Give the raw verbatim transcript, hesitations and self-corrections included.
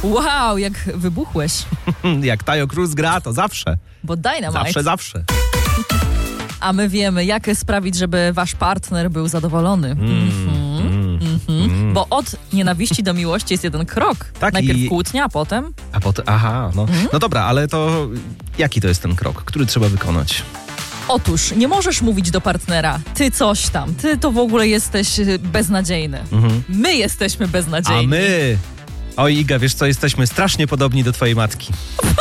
Wow, jak wybuchłeś. Jak Taio Cruz gra, to zawsze. Bo Dynamite. Zawsze, zawsze. A my wiemy, jak sprawić, żeby wasz partner był zadowolony. Mm, Mhm. mm, Mhm. mm. Bo od nienawiści do miłości jest jeden krok. Tak, Najpierw i- kłótnia, a potem... A potem, aha, no. No dobra, ale to jaki to jest ten krok, który trzeba wykonać? Otóż, nie możesz mówić do partnera, ty coś tam, ty to w ogóle jesteś y, beznadziejny. Mhm. My jesteśmy beznadziejni. A my... Oj, Iga, wiesz co, jesteśmy strasznie podobni do twojej matki.